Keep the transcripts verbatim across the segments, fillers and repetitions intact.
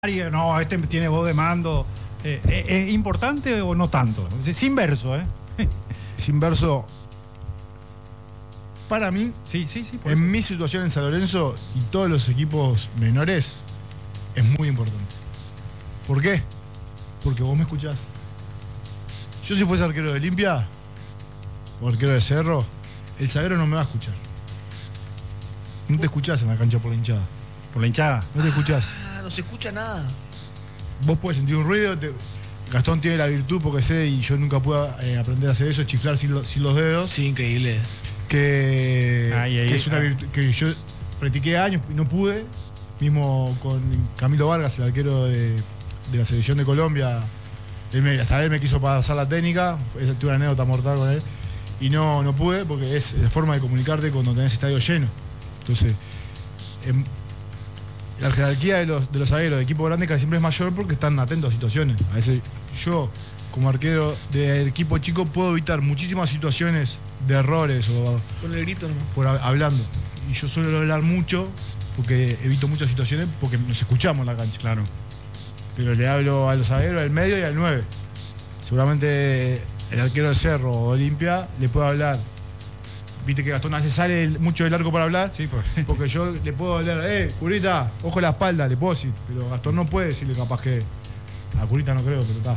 No, este tiene voz de mando. Eh, ¿Es, es importante o no tanto? Sin verso, ¿eh? Sin verso, para mí, sí, sí, sí. en eso. Mi situación en San Lorenzo y todos los equipos menores, es muy importante. ¿Por qué? Porque vos me escuchás. Yo si fuese arquero de Olimpia o arquero de Cerro, el zaguero no me va a escuchar. No te escuchás en la cancha por la hinchada. ¿Por la hinchada? No te escuchás. Ah, no se escucha nada. Vos podés sentir un ruido. Te... Gastón tiene la virtud, porque sé, y yo nunca pude eh, aprender a hacer eso, chiflar sin, lo, sin los dedos. Sí, increíble. Que, ay, ay, que es una ay. virtud que yo practiqué años y no pude. Mismo con Camilo Vargas, el arquero de, de la selección de Colombia. Él me, hasta él me quiso pasar la técnica. Tuve una anécdota mortal con él. Y no, no pude, porque es la forma de comunicarte cuando tenés estadio lleno. Entonces, eh, la jerarquía de los, de los zagueros de equipo grande casi siempre es mayor porque están atentos a situaciones. A veces yo, como arquero de equipo chico, puedo evitar muchísimas situaciones de errores o con el grito nomás. Por hablando. Y yo suelo hablar mucho porque evito muchas situaciones porque nos escuchamos en la cancha. Claro. Pero le hablo a los zagueros, al medio y al nueve. Seguramente el arquero de Cerro o Olimpia le puedo hablar. Viste que Gastón a veces sale mucho del arco para hablar. Sí, pues. Porque yo le puedo hablar, eh, Curita, ojo a la espalda, le puedo decir. Pero Gastón no puede decirle capaz que. A Curita no creo, pero está.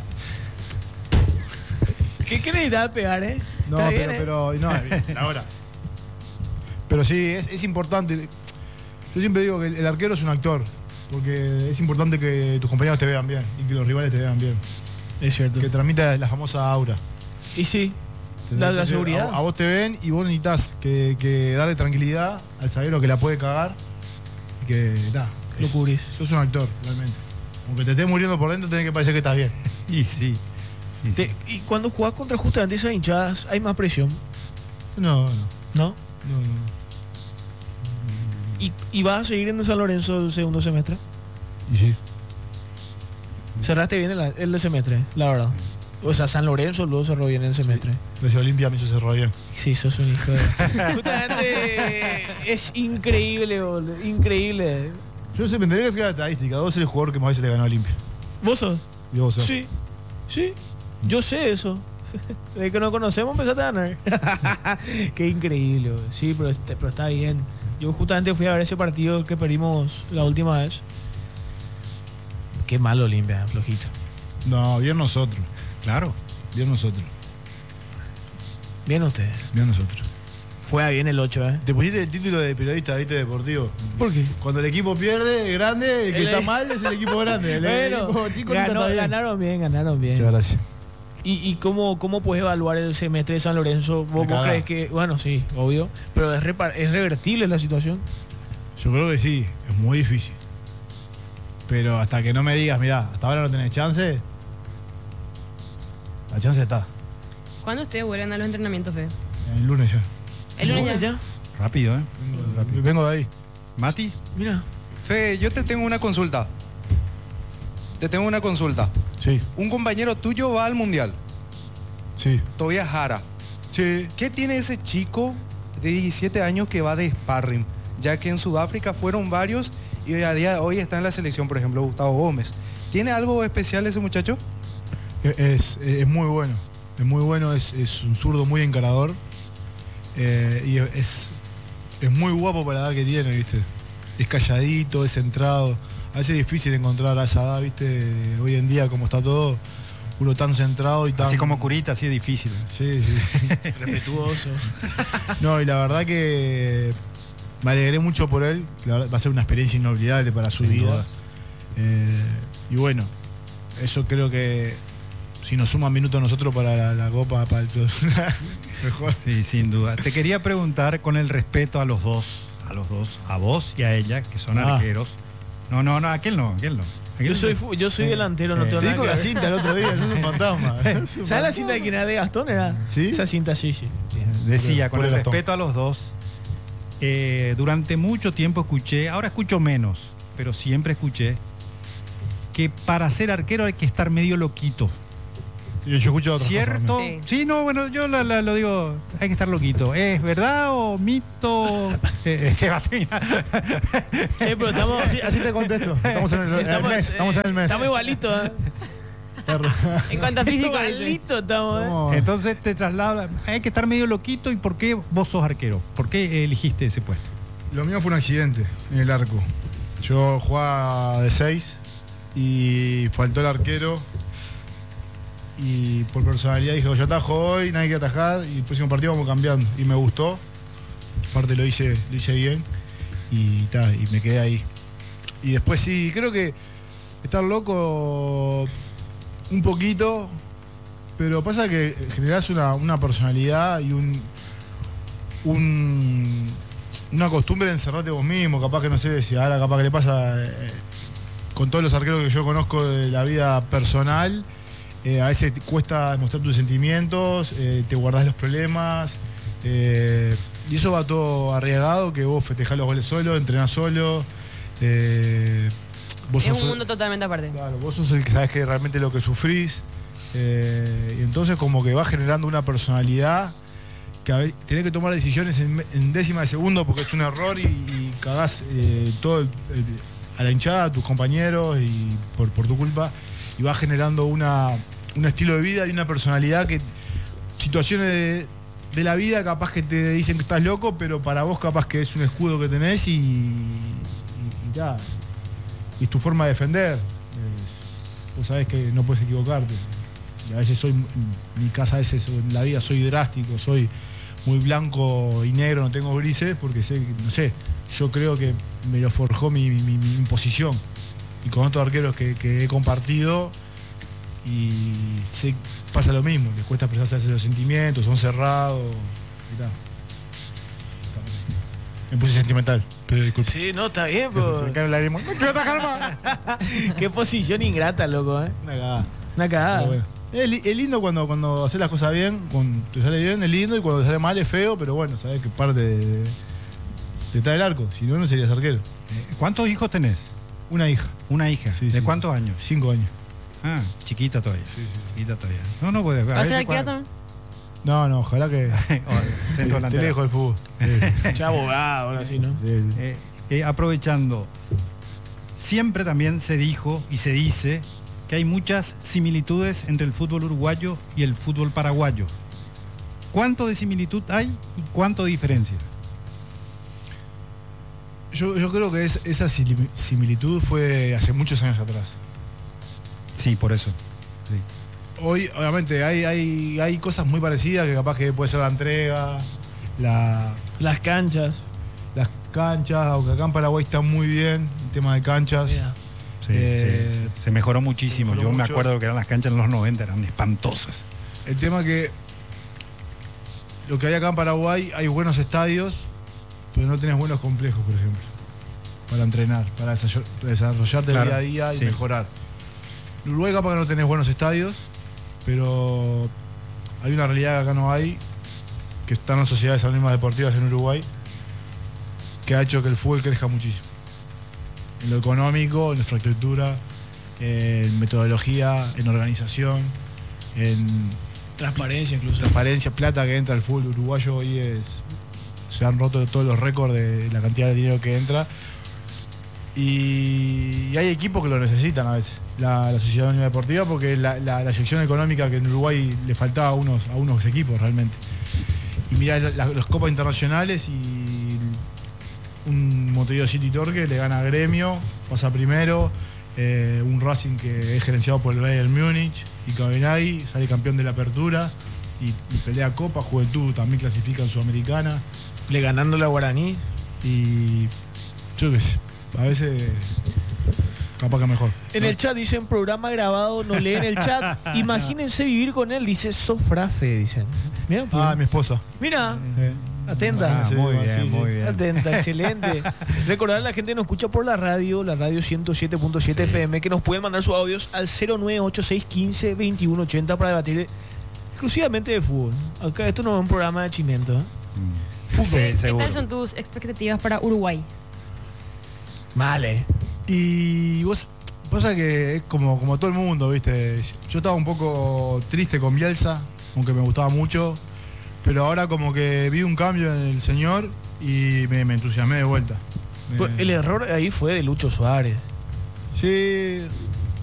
¿Qué, qué necesitaba pegar, eh? No, Está pero, bien, pero, ¿eh? no, ahora. Pero sí, es, es importante. Yo siempre digo que el, el arquero es un actor. Porque es importante que tus compañeros te vean bien y que los rivales te vean bien. Es cierto. Que transmita la famosa aura. Y sí. La, la seguridad. A, a vos te ven y vos necesitas que, que darle tranquilidad al zaguero que la puede cagar y que da. Lo cubrís. Sos un actor, realmente. Aunque te estés muriendo por dentro, tenés que parecer que estás bien. Y sí. Y, te, sí. y cuando jugás contra justamente esas hinchadas, ¿hay más presión? No, no. ¿No? No, no. ¿Y, ¿Y vas a seguir en San Lorenzo el segundo semestre? Y sí. Cerraste bien el, el semestre, la verdad. O sea, San Lorenzo luego cerró bien el semestre. Sí. La Olimpia me hizo cerró bien. Sí, sos un hijo de... Justamente es increíble, boludo. Increíble. Yo sé, me enteré que fui a la estadística. Vos sos el jugador que más veces le ganó a Olimpia. ¿Vos sos? Y vos sos. Sí, sí. Yo sé eso. Desde que nos conocemos empezaste a ganar. Qué increíble, boludo. Sí, pero, pero está bien. Yo justamente fui a ver ese partido que perdimos la última vez. Qué mal Olimpia, flojito. No, bien nosotros. Claro. Bien nosotros. Bien usted. Bien nosotros. Juega bien el ocho, ¿eh? Te pusiste el título de periodista, viste, deportivo. ¿Por qué? Cuando el equipo pierde, es grande, el que el, está mal es el equipo grande. El, bueno, equipo chico ganó, está bien. ganaron bien, ganaron bien. Muchas gracias. ¿Y, y cómo, cómo puedes evaluar el semestre de San Lorenzo? ¿Vos, vos crees que...? Bueno, sí, obvio. Pero es, repar, ¿es revertible la situación? Yo creo que sí, es muy difícil. Pero hasta que no me digas, mirá, hasta ahora no tenés chance, la chance está. ¿Cuándo ustedes vuelven a los entrenamientos, Fede? El lunes ya. El lunes ya. Rápido, ¿eh? Vengo, sí. rápido. Vengo de ahí. Mati, mira. Fede, yo te tengo una consulta. Te tengo una consulta. Sí. Un compañero tuyo va al mundial. Sí. Tobias Jara. Sí. ¿Qué tiene ese chico de diecisiete años que va de sparring? Ya que en Sudáfrica fueron varios y a día de hoy está en la selección, por ejemplo, Gustavo Gómez. ¿Tiene algo especial ese muchacho? Es, es, es muy bueno. Es muy bueno, es, es un zurdo muy encarador. Eh, y es, es muy guapo para la edad que tiene, ¿viste? Es calladito, es centrado. A veces es difícil encontrar a esa edad, ¿viste? Hoy en día, como está todo, uno tan centrado y tan... así como Curita, así es difícil. Sí, sí. Respetuoso. No, y la verdad que me alegré mucho por él. La verdad, va a ser una experiencia inolvidable para su Sin vida. dudas. Eh, y bueno, eso creo que si nos suman minutos nosotros para la, la copa, para el mejor. Sí, sin duda. Te quería preguntar con el respeto a los dos, a los dos, a vos y a ella, que son ah. arqueros. No, no, no, aquel no, aquel no. Aquel Yo soy, no. yo soy eh, delantero, no eh, tengo Te nada di con que la ver. cinta el otro día, eso es un fantasma. ¿Sabes la cinta de quién era de Gastón? Era? ¿Sí? Esa cinta, sí, sí. Decía, Por con el el Gastón. respeto a los dos, eh, durante mucho tiempo escuché, ahora escucho menos, pero siempre escuché, que para ser arquero hay que estar medio loquito. Yo, yo escucho otras ¿Cierto? cosas. Sí. Sí, no, bueno, yo la- la- lo digo, hay que estar loquito. ¿Es verdad o mito? Eh, este va a terminar. Sí, pero estamos, Así, así te contesto. Estamos en el, en el estamos, mes. Estamos en el mes. Estamos igualitos, ¿eh? En cuanto a físico, dice. Igualitos estamos, ¿eh? Estamos- Entonces te traslada, hay que estar medio loquito. ¿Y por qué vos sos arquero? ¿Por qué elegiste ese puesto? Lo mío fue un accidente en el arco. Yo jugaba de seis y faltó el arquero. Y por personalidad dije, yo atajo hoy, nadie quiere atajar. Y el próximo partido vamos cambiando. Y me gustó. Aparte lo hice, lo hice bien. Y, ta, y me quedé ahí. Y después sí, creo que estar loco un poquito. Pero pasa que generás una, una personalidad y un, un una costumbre de encerrarte vos mismo. Capaz que no sé si ahora capaz que le pasa eh, con todos los arqueros que yo conozco de la vida personal. Eh, a veces te cuesta demostrar tus sentimientos, eh, te guardás los problemas. eh, y eso va todo arriesgado, que vos festejás los goles solo, entrenás solo. eh, vos Es sos- un mundo totalmente aparte. Claro, vos sos el que sabes que realmente lo que sufrís. eh, y entonces como que va generando una personalidad que a veces tenés que tomar decisiones en, me- en décima de segundo porque es un error y, y cagás eh, todo el- el- a la hinchada, a tus compañeros y por, por tu culpa. Y va generando una, un estilo de vida y una personalidad que situaciones de, de la vida capaz que te dicen que estás loco, pero para vos capaz que es un escudo que tenés y, y, y ya. Y es tu forma de defender. Es- vos sabés que no puedes equivocarte. Y a veces soy, en mi casa a veces en la vida soy drástico, soy muy blanco y negro, no tengo grises, porque sé, que, no sé, yo creo que me lo forjó mi, mi, mi imposición. Y con otros arqueros que, que he compartido, y sé, pasa lo mismo, les cuesta expresarse los sentimientos, son cerrados y tal. Me puse sentimental, pero disculpe. Sí, no, está bien, Se me pero. cae el lágrima. ¡No quiero atajar más! Qué posición ingrata, loco, ¿eh? Una cagada. Una cagada. Pero bueno. Es, li- es lindo cuando, cuando haces las cosas bien, cuando te sale bien es lindo y cuando te sale mal es feo, pero bueno, sabes que parte de, de estar el arco, si no, no serías arquero. Eh, ¿Cuántos hijos tenés? Una hija, Una hija. Sí, ¿De sí. cuántos años? cinco años. Ah, chiquita todavía. Chiquita todavía. No, no puede. ¿Va a ser arquero también? No, no, ojalá que te, Centro te delantero. dejo el fútbol. Ya abogado, ahora sí, ¿no? Sí, sí. Eh, eh, aprovechando, siempre también se dijo y se dice que hay muchas similitudes entre el fútbol uruguayo y el fútbol paraguayo. ¿Cuánto de similitud hay y cuánto de diferencia? Yo, yo creo que es- esa sim- similitud fue hace muchos años atrás. Sí, por eso. Sí. Hoy, obviamente, hay, hay, hay cosas muy parecidas que capaz que puede ser la entrega, la, Las canchas. las canchas, aunque acá en Paraguay está muy bien el tema de canchas. Mira. Sí, Eh, sí, sí. Se mejoró muchísimo. se mejoró Yo me mucho. acuerdo de lo que eran las canchas en los noventa, eran espantosas. El tema que lo que hay acá en Paraguay, hay buenos estadios, pero no tenés buenos complejos, por ejemplo, para entrenar, para desarroll- desarrollarte Claro, el día a día y sí. mejorar. En Uruguay capaz que no tenés buenos estadios, pero hay una realidad que acá no hay, que están las sociedades anónimas deportivas en Uruguay, que ha hecho que el fútbol crezca muchísimo. En lo económico, en la infraestructura, en metodología, en organización, en Transparencia, incluso. transparencia, plata que entra al fútbol uruguayo hoy es. Se han roto todos los récords de la cantidad de dinero que entra. Y, y hay equipos que lo necesitan a veces, la, la sociedad anónima deportiva, porque la, la, la inyección económica que en Uruguay le faltaba a unos, a unos equipos realmente. Y mira las copas internacionales y un Montevideo City Torque le gana a Gremio, pasa primero. Eh, un Racing que es gerenciado por el Bayern Múnich y Cabenagui sale campeón de la Apertura y, y pelea Copa. Juventud también clasifica en Sudamericana Le ganando la Guaraní. y yo qué sé, a veces capaz que mejor. En el chat dicen programa grabado, no leen el chat. Imagínense vivir con él, dice Sofrafe, dicen. Mira, Ah, mi esposa. mira, Eh, atenta. Ah, sí, muy sí, bien, sí. muy bien. Atenta, excelente. Recordar a la gente que nos escucha por la radio, la radio ciento siete punto siete F M, que nos pueden mandar sus audios al cero nueve ocho seis uno cinco, veintiuno ochenta para debatir exclusivamente de fútbol. Acá esto no es un programa de chimento, ¿eh? Sí, ¿Qué seguro. tal son tus expectativas para Uruguay? Vale. Y vos, Pasa que es como, como todo el mundo, ¿viste? Yo estaba un poco triste con Bielsa, aunque me gustaba mucho, pero ahora como que vi un cambio en el señor y me, me entusiasmé de vuelta. Pues Me- el error ahí fue de Lucho Suárez. Sí,